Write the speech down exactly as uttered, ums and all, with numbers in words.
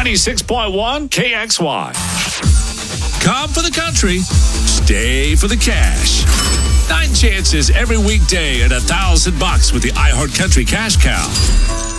ninety-six point one K X Y. Come for the country, stay for the cash. Nine chances every weekday at a thousand bucks with the iHeart Country Cash Cow.